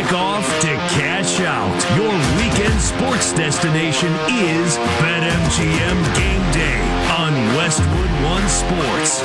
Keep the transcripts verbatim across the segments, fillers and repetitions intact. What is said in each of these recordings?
kickoff to cash out. Your weekend sports destination is BetMGM Game Day on Westwood One Sports.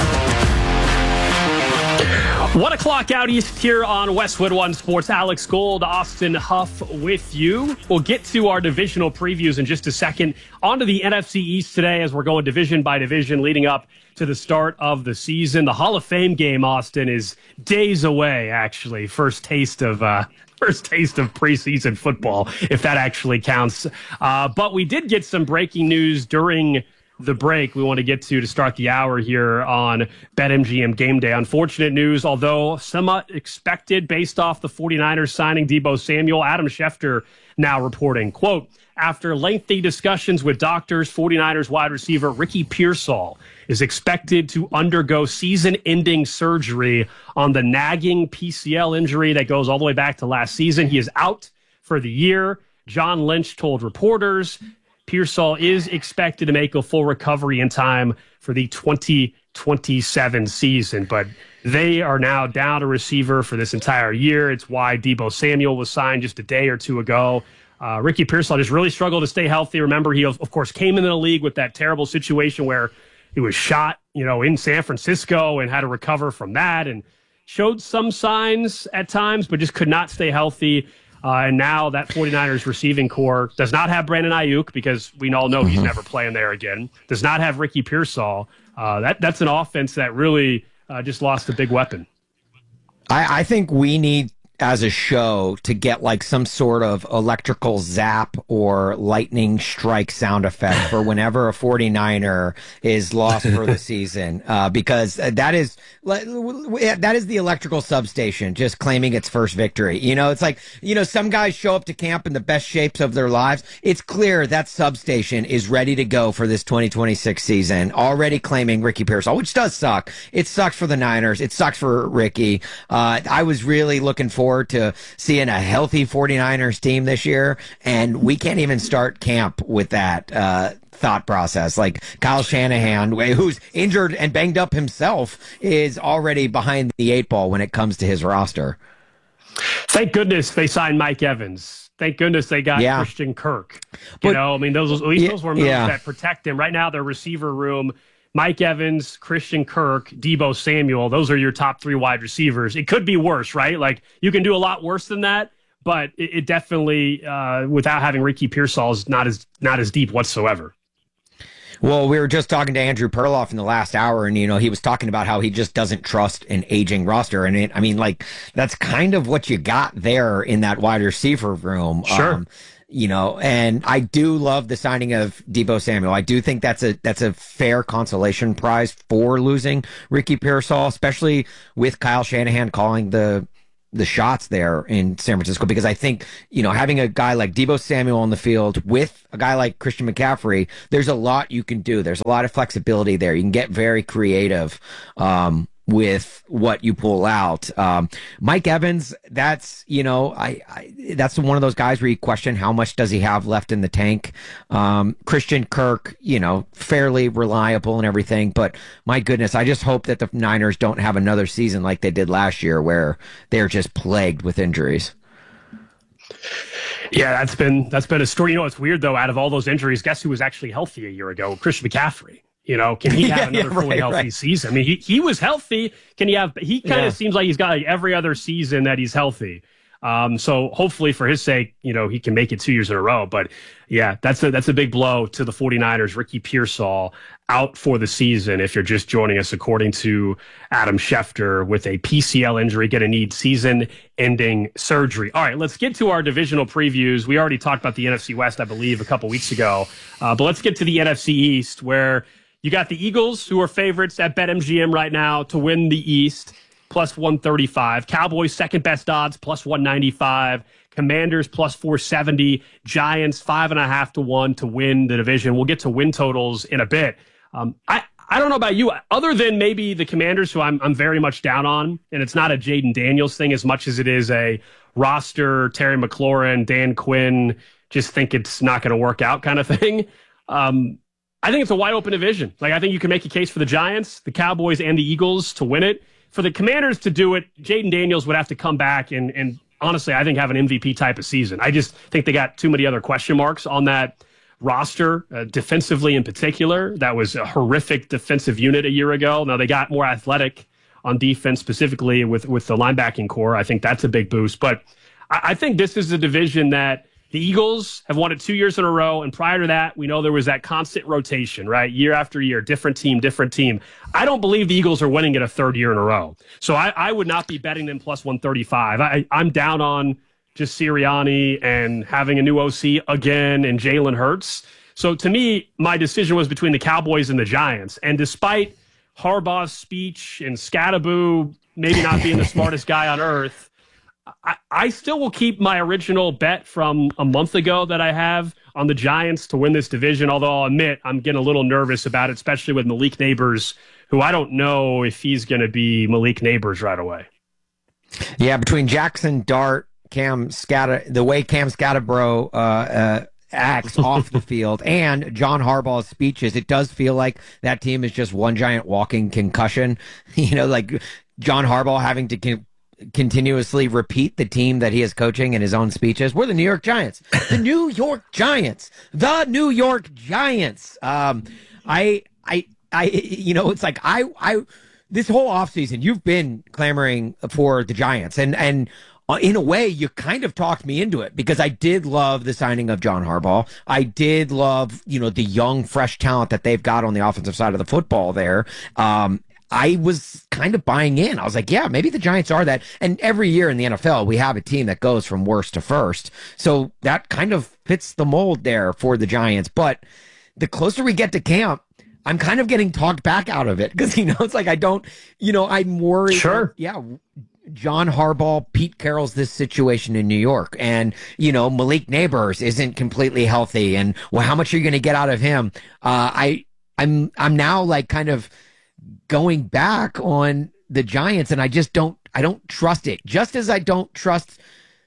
One o'clock out east here on Westwood One Sports. Alex Gold, Austin Huff with you. We'll get to our divisional previews in just a second. On to the N F C East today as we're going division by division leading up to the start of the season. The Hall of Fame game, Austin, is days away, actually. First taste of uh, first taste of preseason football, if that actually counts. Uh, but we did get some breaking news during the break we want to get to to start the hour here on BetMGM Game Day. Unfortunate news, although somewhat expected based off the 49ers signing Deebo Samuel. Adam Schefter now reporting, quote, after lengthy discussions with doctors, 49ers wide receiver Ricky Pearsall is expected to undergo season-ending surgery on the nagging P C L injury that goes all the way back to last season. He is out for the year. John Lynch told reporters Pearsall is expected to make a full recovery in time for the twenty twenty-seven season, but they are now down a receiver for this entire year. It's why Deebo Samuel was signed just a day or two ago. Uh, Ricky Pearsall just really struggled to stay healthy. Remember, he, of course, came into the league with that terrible situation where he was shot, you know, in San Francisco and had to recover from that and showed some signs at times, but just could not stay healthy. Uh, and now that 49ers receiving core does not have Brandon Ayuk because we all know mm-hmm. he's never playing there again. Does not have Ricky Pearsall. Uh, that that's an offense that really uh, just lost a big weapon. I, I think we need, as a show, to get like some sort of electrical zap or lightning strike sound effect for whenever a 49er is lost for the season, uh, because that is that is the electrical substation just claiming its first victory. You know, it's like, you know, some guys show up to camp in the best shapes of their lives. It's clear that substation is ready to go for this twenty twenty-six season, already claiming Ricky Pearsall, which does suck. It sucks for the Niners. It sucks for Ricky. Uh, I was really looking forward to seeing a healthy 49ers team this year, and we can't even start camp with that uh, thought process. Like Kyle Shanahan, who's injured and banged up himself, is already behind the eight ball when it comes to his roster. Thank goodness they signed Mike Evans. Thank goodness they got yeah. Christian Kirk. You but, know, I mean, those, at least yeah, those were moves yeah. that protect him. Right now, their receiver room, Mike Evans, Christian Kirk, Deebo Samuel, those are your top three wide receivers. It could be worse, right? Like, you can do a lot worse than that, but it, it definitely, uh, without having Ricky Pearsall, is not as not as deep whatsoever. Well, we were just talking to Andrew Perloff in the last hour, and, you know, he was talking about how he just doesn't trust an aging roster. And, it, I mean, like, that's kind of what you got there in that wide receiver room. Sure. Um, You know, and I do love the signing of Deebo Samuel. I do think that's a that's a fair consolation prize for losing Ricky Pearsall, especially with Kyle Shanahan calling the the shots there in San Francisco, because I think, you know, having a guy like Deebo Samuel on the field with a guy like Christian McCaffrey, there's a lot you can do. There's a lot of flexibility there. You can get very creative um with what you pull out. Um, Mike Evans, that's, you know, I, I, that's one of those guys where you question how much does he have left in the tank. Um, Christian Kirk, you know, fairly reliable and everything, but my goodness, I just hope that the Niners don't have another season like they did last year where they're just plagued with injuries. Yeah, that's been, that's been a story. You know, it's weird though, out of all those injuries, guess who was actually healthy a year ago? Christian McCaffrey. You know, can he have yeah, another yeah, fully right, healthy right. season? I mean, he, he was healthy. Can he have, he kind of yeah. seems like he's got like every other season that he's healthy. Um, so hopefully for his sake, you know, he can make it two years in a row. But yeah, that's a, that's a big blow to the 49ers. Ricky Pearsall out for the season. If you're just joining us, according to Adam Schefter, with a P C L injury, going to need season ending surgery. All right, let's get to our divisional previews. We already talked about the N F C West, I believe, a couple weeks ago. Uh, but let's get to the N F C East, where you got the Eagles, who are favorites at BetMGM right now to win the East, plus one thirty-five. Cowboys, second best odds, plus one ninety-five. Commanders, plus four seventy. Giants, five and a half to one to win the division. We'll get to win totals in a bit. Um, I, I don't know about you, other than maybe the Commanders, who I'm, I'm very much down on, and it's not a Jaden Daniels thing as much as it is a roster, Terry McLaurin, Dan Quinn, just think it's not going to work out kind of thing. Um, I think it's a wide open division. Like, I think you can make a case for the Giants, the Cowboys, and the Eagles to win it. For the Commanders to do it, Jaden Daniels would have to come back and, and honestly, I think have an M V P type of season. I just think they got too many other question marks on that roster, uh, defensively in particular. That was a horrific defensive unit a year ago. Now they got more athletic on defense, specifically with, with the linebacking core. I think that's a big boost. But I, I think this is a division that the Eagles have won it two years in a row. And prior to that, we know there was that constant rotation, right? Year after year, different team, different team. I don't believe the Eagles are winning it a third year in a row. So I, I would not be betting them plus one thirty-five. I, I'm down on just Sirianni and having a new O C again and Jalen Hurts. So to me, my decision was between the Cowboys and the Giants. And despite Harbaugh's speech and Scattaboo maybe not being the smartest guy on earth, I, I still will keep my original bet from a month ago that I have on the Giants to win this division, although I'll admit I'm getting a little nervous about it, especially with Malik Neighbors, who I don't know if he's going to be Malik Neighbors right away. Yeah, between Jackson Dart, Cam Scatta, the way Cam Scatterbro uh, uh, acts off the field, and John Harbaugh's speeches, it does feel like that team is just one giant walking concussion. You know, like John Harbaugh having to con- continuously repeat the team that he is coaching in his own speeches. We're the New York Giants. The New York Giants. The New York Giants. Um, I, I, I, you know, it's like I, I, this whole offseason, you've been clamoring for the Giants, and, and, in a way, you kind of talked me into it because I did love the signing of John Harbaugh. I did love, you know, the young, fresh talent that they've got on the offensive side of the football there. Um, I was kind of buying in. I was like, yeah, maybe the Giants are that. And every year in the N F L, we have a team that goes from worst to first. So that kind of fits the mold there for the Giants. But the closer we get to camp, I'm kind of getting talked back out of it because, you know, it's like I don't, you know, I'm worried. Sure. That, yeah. John Harbaugh, Pete Carroll's this situation in New York, and you know Malik Neighbors isn't completely healthy, and well, how much are you going to get out of him? Uh, I, I'm, I'm now like kind of going back on the Giants, and I just don't, I don't trust it. Just as I don't trust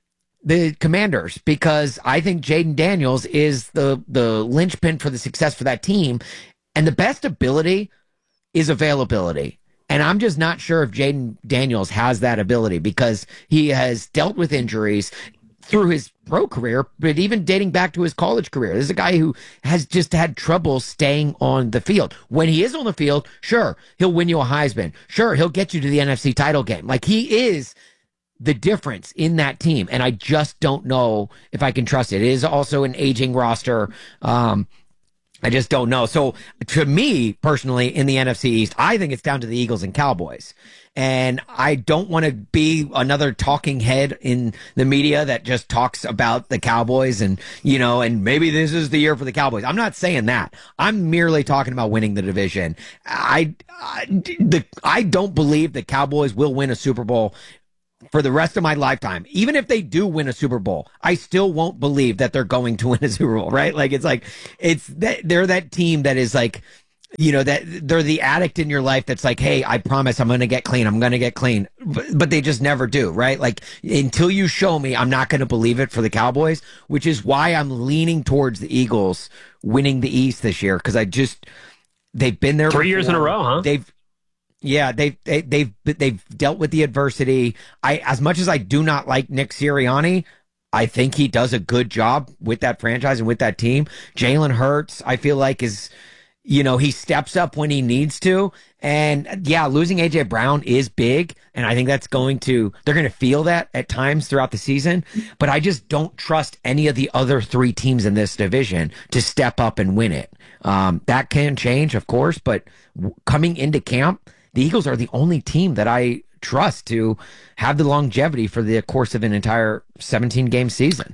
the Commanders, because I think Jaden Daniels is the the linchpin for the success for that team, and the best ability is availability. And I'm just not sure if Jaden Daniels has that ability because he has dealt with injuries through his pro career, but even dating back to his college career. This is a guy who has just had trouble staying on the field. When he is on the field, sure, he'll win you a Heisman. Sure, he'll get you to the N F C title game. Like, he is the difference in that team. And I just don't know if I can trust it. It is also an aging roster. Um, I just don't know. So to me personally in the N F C East, I think it's down to the Eagles and Cowboys. And I don't want to be another talking head in the media that just talks about the Cowboys and, you know, and maybe this is the year for the Cowboys. I'm not saying that. I'm merely talking about winning the division. I, I, the, I don't believe the Cowboys will win a Super Bowl for the rest of my lifetime. Even if they do win a Super Bowl, I still won't believe that they're going to win a Super Bowl, right? Like, it's like, it's that they're that team that is like, you know, that they're the addict in your life that's like, hey, I promise I'm going to get clean. I'm going to get clean. But, but they just never do, right? Like, until you show me, I'm not going to believe it for the Cowboys, which is why I'm leaning towards the Eagles winning the East this year. Cause I just, they've been there three before. years in a row, huh? They've, Yeah, they've they, they've they've dealt with the adversity. I, as much as I do not like Nick Sirianni, I think he does a good job with that franchise and with that team. Jalen Hurts, I feel like is, you know, he steps up when he needs to. And yeah, losing A J Brown is big, and I think that's going to they're going to feel that at times throughout the season. But I just don't trust any of the other three teams in this division to step up and win it. Um, that can change, of course, but coming into camp, the Eagles are the only team that I trust to have the longevity for the course of an entire seventeen-game season.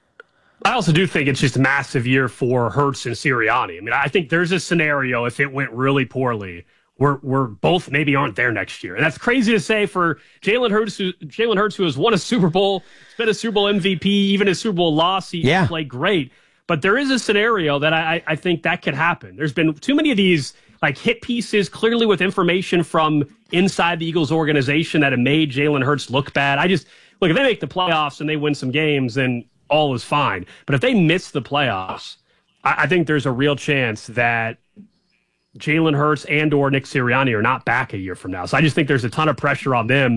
I also do think it's just a massive year for Hurts and Sirianni. I mean, I think there's a scenario if it went really poorly where we're both maybe aren't there next year. And that's crazy to say for Jalen Hurts, who, Jalen Hurts, who has won a Super Bowl, has been a Super Bowl M V P, even a Super Bowl loss, he yeah. played great. But there is a scenario that I, I think that could happen. There's been too many of these like hit pieces, clearly with information from inside the Eagles organization that have made Jalen Hurts look bad. I just, look, if they make the playoffs and they win some games, then all is fine. But if they miss the playoffs, I, I think there's a real chance that Jalen Hurts and or Nick Sirianni are not back a year from now. So I just think there's a ton of pressure on them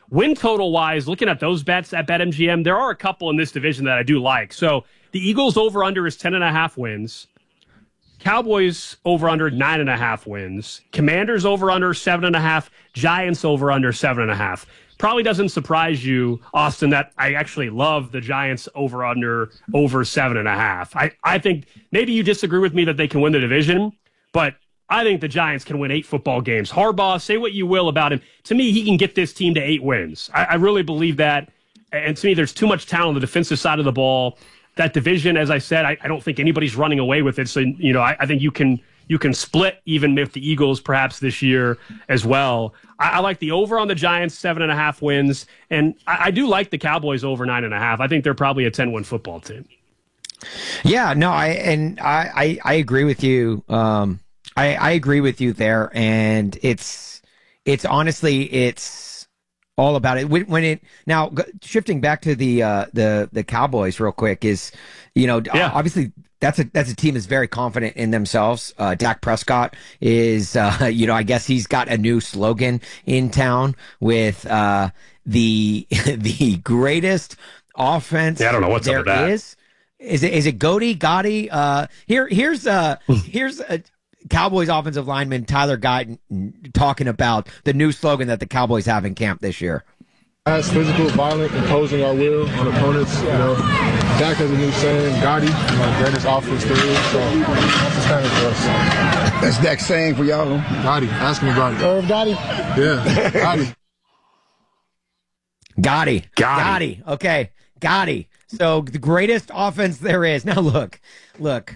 Win total wise, looking at those bets at BetMGM, there are a couple in this division that I do like. So the Eagles over under is ten and a half wins. Cowboys over under nine and a half wins. Commanders over under seven and a half. Giants over under seven and a half. Probably doesn't surprise you, Austin, that I actually love the Giants over under over seven and a half. I, I think maybe you disagree with me that they can win the division, but I think the Giants can win eight football games. Harbaugh, say what you will about him. To me, he can get this team to eight wins. I, I really believe that. And to me, there's too much talent on the defensive side of the ball. That division, as I said, I, I don't think anybody's running away with it. So, you know, I, I think you can you can split even with the Eagles perhaps this year as well. I, I like the over on the Giants, seven and a half wins. And I, I do like the Cowboys over nine and a half. I think they're probably a ten-win football team. Yeah, no, I and I, I, I agree with you. Um, I, I agree with you there. And it's it's honestly, it's all about it. When, when it now shifting back to the uh, the the Cowboys real quick is, you know, yeah. obviously that's a that's a team that's very confident in themselves. Uh, Dak Prescott is, uh, you know, I guess he's got a new slogan in town with uh, the the greatest offense. Yeah, I don't know what's there up with that. is. Is it is it Goaty Gotti? Uh, here here's uh here's a Cowboys offensive lineman Tyler Guyton talking about the new slogan that the Cowboys have in camp this year. Fast, physical, violent, imposing our will on opponents. You know, Dak has a new saying, Gotti, you know, greatest offense there is. So that's the standard for us. That's Dak's saying for y'all. Gotti, ask him about it. Irv Gotti. Yeah, Gotti. Gotti. Gotti. Gotti. Okay, Gotti. So the greatest offense there is. Now look, look.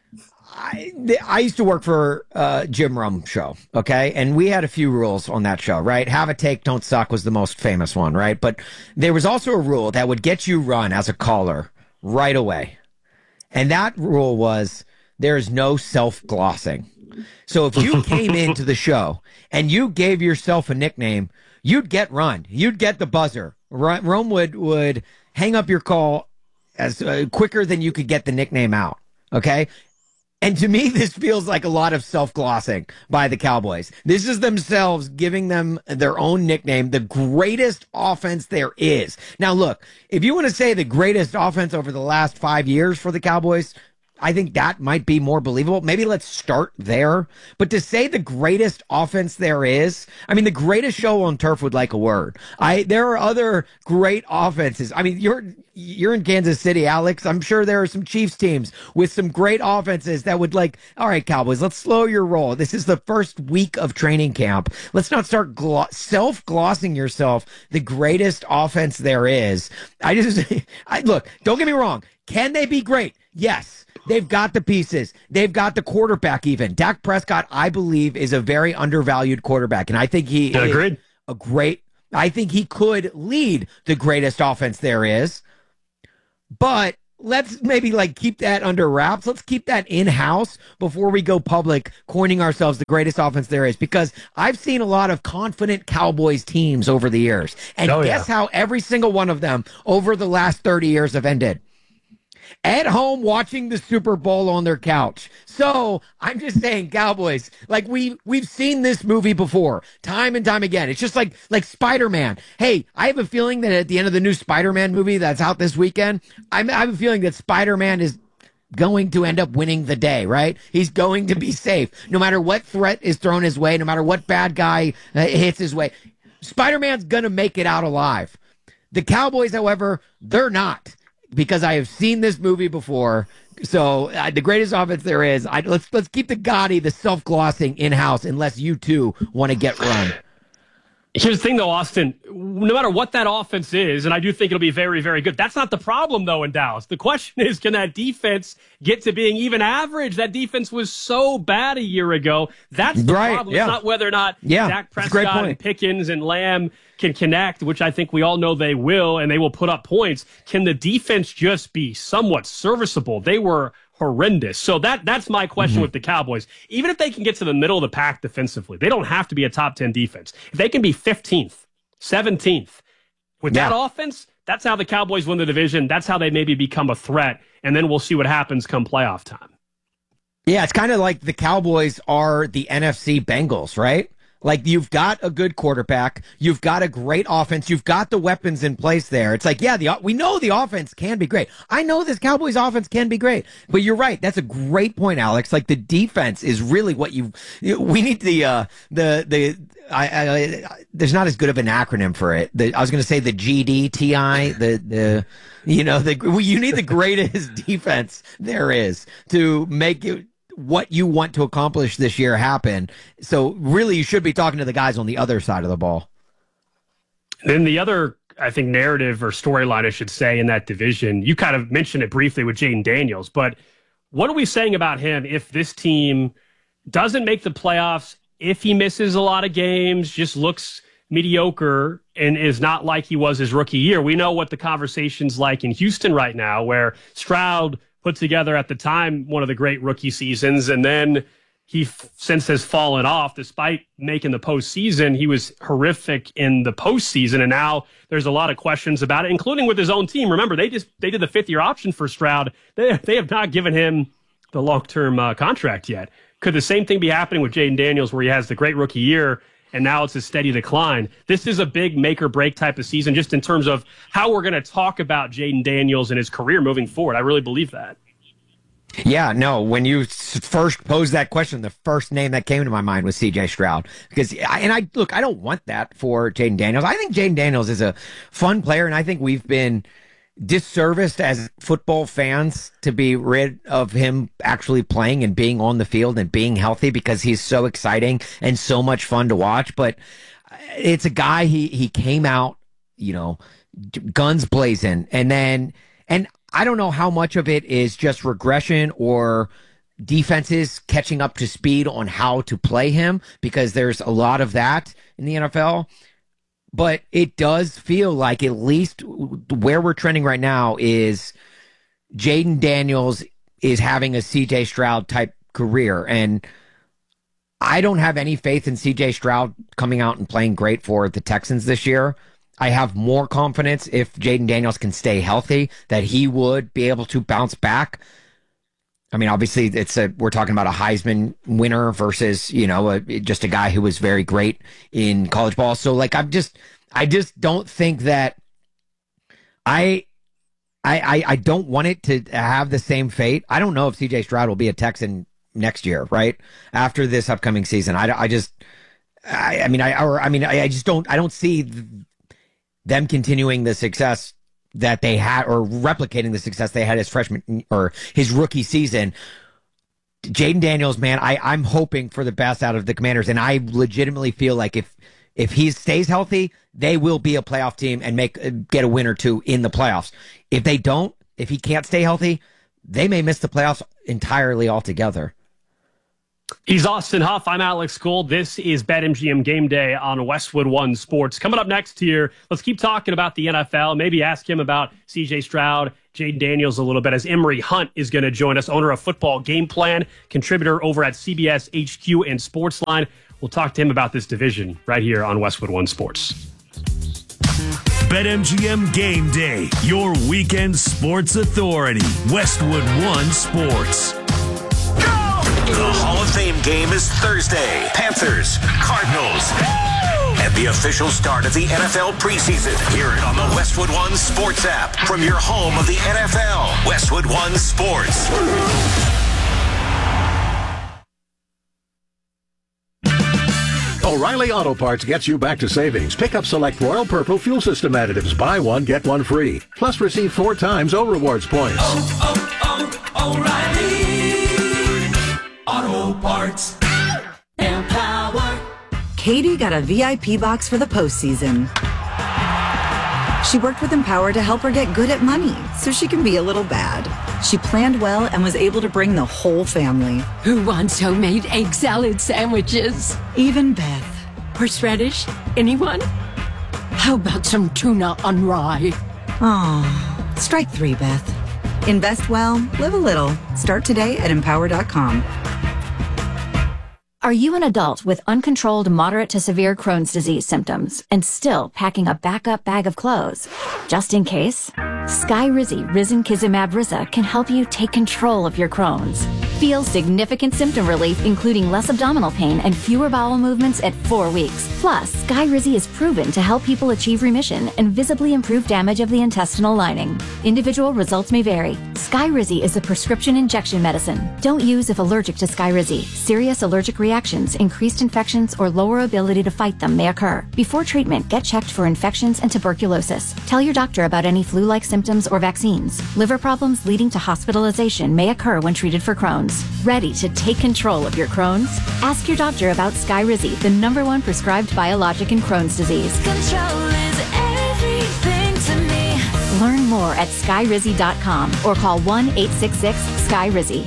I, I used to work for uh, Jim Rome show, okay? And we had a few rules on that show, right? Have a take, don't suck was the most famous one, right? But there was also a rule that would get you run as a caller right away. And that rule was there's no self-glossing. So if you came into the show and you gave yourself a nickname, you'd get run. You'd get the buzzer. Rome would, would hang up your call as uh, quicker than you could get the nickname out, okay? And to me, this feels like a lot of self-glossing by the Cowboys. This is themselves giving them their own nickname, the greatest offense there is. Now, look, if you want to say the greatest offense over the last five years for the Cowboys, I think that might be more believable. Maybe let's start there. But to say the greatest offense there is, I mean, the greatest show on turf would like a word. I there are other great offenses. I mean, you're you're in Kansas City, Alex. I'm sure there are some Chiefs teams with some great offenses that would like, all right, Cowboys, let's slow your roll. This is the first week of training camp. Let's not start glo- self-glossing yourself the greatest offense there is. I just, I look, don't get me wrong. Can they be great? Yes. They've got the pieces. They've got the quarterback even. Dak Prescott, I believe, is a very undervalued quarterback. And I think he yeah, is agreed. a great, I think he could lead the greatest offense there is. But let's maybe like keep that under wraps. Let's keep that in-house before we go public, coining ourselves the greatest offense there is. Because I've seen a lot of confident Cowboys teams over the years. And oh, guess yeah. how every single one of them over the last thirty years have ended? At home watching the Super Bowl on their couch. So I'm just saying, Cowboys, like we, we've seen this movie before, time and time again. It's just like, like Spider-Man. Hey, I have a feeling that at the end of the new Spider-Man movie that's out this weekend, I'm, I have a feeling that Spider-Man is going to end up winning the day, right? He's going to be safe. No matter what threat is thrown his way, no matter what bad guy uh, hits his way, Spider-Man's going to make it out alive. The Cowboys, however, they're not. Because I have seen this movie before, so uh, the greatest offense there is. I, let's let's keep the Gotti, the self-glossing in house, unless you two want to get run. Here's the thing, though, Austin. No matter what that offense is, and I do think it'll be very, very good. That's not the problem, though, in Dallas. The question is, can that defense get to being even average? That defense was so bad a year ago. That's the right, problem. Yeah. It's not whether or not yeah, Dak Prescott and Pickens and Lamb can connect, which I think we all know they will, and they will put up points. Can the defense just be somewhat serviceable? They were horrendous. So that that's my question mm-hmm. with the Cowboys. Even if they can get to the middle of the pack defensively, they don't have to be a top ten defense. If they can be fifteenth, seventeenth, with yeah. that offense, that's how the Cowboys win the division. That's how they maybe become a threat, and then we'll see what happens come playoff time. Yeah, it's kind of like the Cowboys are the N F C Bengals, right? Like, you've got a good quarterback. You've got a great offense. You've got the weapons in place there. It's like, yeah, the we know the offense can be great. I know this Cowboys offense can be great. But you're right. That's a great point, Alex. Like, the defense is really what you we need the uh the the I, I, I there's not as good of an acronym for it. The, I was going to say the G D T I, the the you know, the you need the greatest defense there is to make it what you want to accomplish this year happen. So really, you should be talking to the guys on the other side of the ball. Then the other, I think, narrative or storyline, I should say, in that division, you kind of mentioned it briefly with Jayden Daniels, but what are we saying about him if this team doesn't make the playoffs, if he misses a lot of games, just looks mediocre and is not like he was his rookie year? We know what the conversation's like in Houston right now, where Stroud put together at the time one of the great rookie seasons, and then he f- since has fallen off. Despite making the postseason, he was horrific in the postseason, and now there's a lot of questions about it, including with his own team. Remember, they just they did the fifth year option for Stroud. They they have not given him the long term uh, contract yet. Could the same thing be happening with Jayden Daniels, where he has the great rookie year and now it's a steady decline? This is a big make or break type of season, just in terms of how we're going to talk about Jayden Daniels and his career moving forward. I really believe that. Yeah, no, when you first posed that question, the first name that came to my mind was C J Stroud. Because, I, and I, look, I don't want that for Jayden Daniels. I think Jayden Daniels is a fun player, and I think we've been disserviced as football fans to be rid of him actually playing and being on the field and being healthy, because he's so exciting and so much fun to watch. But it's a guy, he he came out, you know, guns blazing, and then and I don't know how much of it is just regression or defenses catching up to speed on how to play him, because there's a lot of that in the N F L. But it does feel like, at least where we're trending right now, is Jayden Daniels is having a C J Stroud type career. And I don't have any faith in C J Stroud coming out and playing great for the Texans this year. I have more confidence, if Jayden Daniels can stay healthy, that he would be able to bounce back. I mean, obviously, it's a we're talking about a Heisman winner versus, you know, a, just a guy who was very great in college ball. So, like, I'm just, I just don't think that I, I, I, I don't want it to have the same fate. I don't know if C J Stroud will be a Texan next year, right after this upcoming season. I, I just, I, I mean, I, or I mean, I, I just don't, I don't see them continuing the success that they had, or replicating the success they had his freshman or his rookie season. Jayden Daniels, man, I, I'm hoping for the best out of the Commanders, and I legitimately feel like if if he stays healthy, they will be a playoff team and make get a win or two in the playoffs. If they don't, if he can't stay healthy, they may miss the playoffs entirely altogether. He's Austin Huff. I'm Alex Gold. This is BetMGM Game Day on Westwood One Sports. Coming up next here, let's keep talking about the N F L. Maybe ask him about C J Stroud, Jayden Daniels a little bit, as Emory Hunt is going to join us, owner of Football Game Plan, contributor over at C B S H Q and Sportsline. We'll talk to him about this division right here on Westwood One Sports. BetMGM Game Day, your weekend sports authority. Westwood One Sports. The Hall of Fame game is Thursday. Panthers, Cardinals. And the official start of the N F L preseason. Hear it on the Westwood One Sports app from your home of the N F L. Westwood One Sports. O'Reilly Auto Parts gets you back to savings. Pick up select Royal Purple fuel system additives. Buy one, get one free. Plus receive four times O Rewards points. Oh, oh, oh, O'Reilly Auto Parts. Empower. Katie got a V I P box for the postseason. She worked with Empower to help her get good at money, so she can be a little bad. She planned well and was able to bring the whole family. Who wants homemade egg salad sandwiches? Even Beth. Horseradish? Anyone? How about some tuna on rye? Aw, strike three, Beth. Invest well, live a little. Start today at empower dot com. Are you an adult with uncontrolled moderate to severe Crohn's disease symptoms and still packing a backup bag of clothes? Just in case, Skyrizi Risankizumab Riza can help you take control of your Crohn's. Feel significant symptom relief, including less abdominal pain and fewer bowel movements at four weeks. Plus, Skyrizi is proven to help people achieve remission and visibly improve damage of the intestinal lining. Individual results may vary. Skyrizi is a prescription injection medicine. Don't use if allergic to Skyrizi. Serious allergic reactions, increased infections, or lower ability to fight them may occur. Before treatment, get checked for infections and tuberculosis. Tell your doctor about any flu-like symptoms or vaccines. Liver problems leading to hospitalization may occur when treated for Crohn's. Ready to take control of your Crohn's? Ask your doctor about Skyrizi, the number one prescribed biologic in Crohn's disease. Control is everything to me. Learn more at skyrizi dot com or call one eight six six Skyrizi.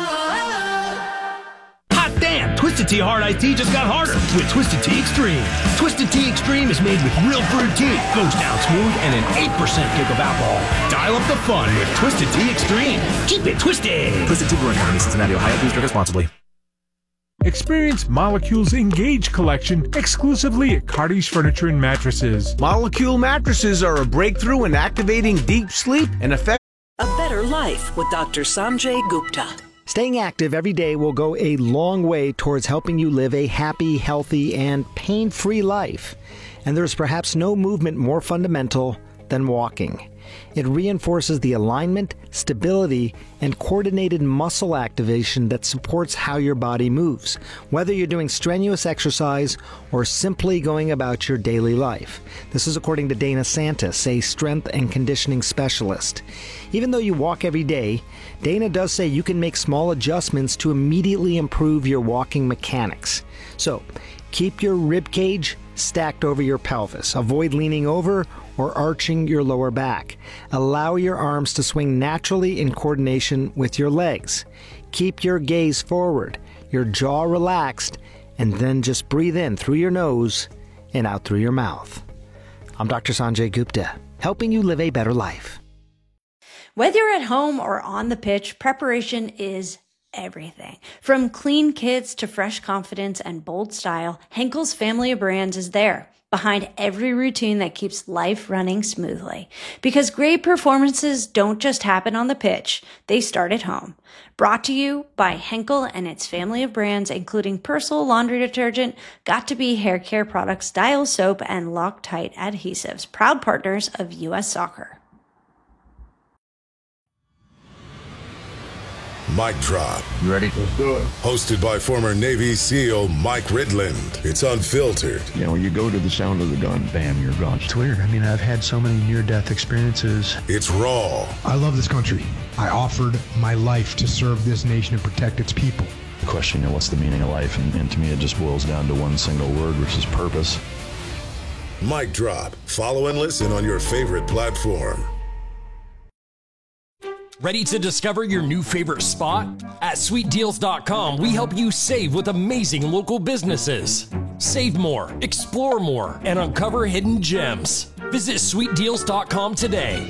Hot damn! Twisted Tea Hard Iced Tea just got harder with Twisted Tea Extreme. Twisted Tea Extreme is made with real brewed tea, goes down smooth, and an eight percent kick of alcohol. Dial up the fun with Twisted Tea Extreme. Keep it twisted! Twisted Tea Brewing Company, Cincinnati, Ohio. Please drink responsibly. Experience Molecule's Engage collection exclusively at Cardi's Furniture and Mattresses. Molecule mattresses are a breakthrough in activating deep sleep and effect. A better life with Doctor Sanjay Gupta. Staying active every day will go a long way towards helping you live a happy, healthy, and pain-free life. And there's perhaps no movement more fundamental than walking. It reinforces the alignment, stability, and coordinated muscle activation that supports how your body moves, whether you're doing strenuous exercise or simply going about your daily life. This is according to Dana Santis, a strength and conditioning specialist. Even though you walk every day, Dana does say you can make small adjustments to immediately improve your walking mechanics. So, keep your rib cage stacked over your pelvis. Avoid leaning over or arching your lower back. Allow your arms to swing naturally in coordination with your legs. Keep your gaze forward, your jaw relaxed, and then just breathe in through your nose and out through your mouth. I'm Doctor Sanjay Gupta, helping you live a better life. Whether you're at home or on the pitch, preparation is everything. From clean kits to fresh confidence and bold style, Henkel's family of brands is there, behind every routine that keeps life running smoothly. Because great performances don't just happen on the pitch, they start at home. Brought to you by Henkel and its family of brands, including Persil laundry detergent, Got2b hair care products, Dial soap, and Loctite adhesives, proud partners of U S Soccer. Mic Drop. You ready? Let's do it. Hosted by former Navy SEAL Mike Ridland. It's unfiltered. You know, you go to the sound of the gun, bam, you're gone. It's weird. I mean, I've had so many near-death experiences. It's raw. I love this country. I offered my life to serve this nation and protect its people. The question, you know, what's the meaning of life? And, and to me, it just boils down to one single word, which is purpose. Mic Drop. Follow and listen on your favorite platform. Ready to discover your new favorite spot? At sweet deals dot com, we help you save with amazing local businesses. Save more, explore more, and uncover hidden gems. Visit sweet deals dot com today.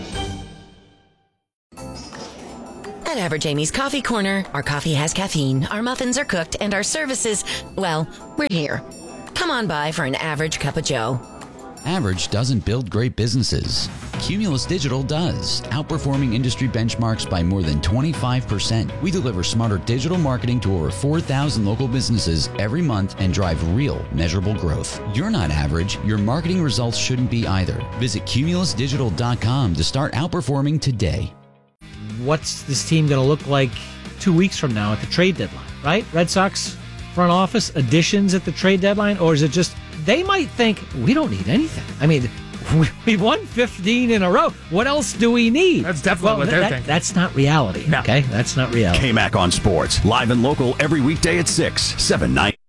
At Average Amy's Coffee Corner, our coffee has caffeine, our muffins are cooked, and our services, well, we're here. Come on by for an average cup of joe. Average doesn't build great businesses. Cumulus Digital does, outperforming industry benchmarks by more than twenty-five percent. We deliver smarter digital marketing to over four thousand local businesses every month and drive real, measurable growth. You're not average. Your marketing results shouldn't be either. Visit cumulus digital dot com to start outperforming today. What's this team going to look like two weeks from now at the trade deadline, right? Red Sox front office additions at the trade deadline? Or is it just, they might think, we don't need anything. I mean, we won fifteen in a row. What else do we need? That's definitely well, what they're that, thinking. That's not reality, no. Okay? That's not reality. K-Mac on Sports, live and local every weekday at six, seven, nine.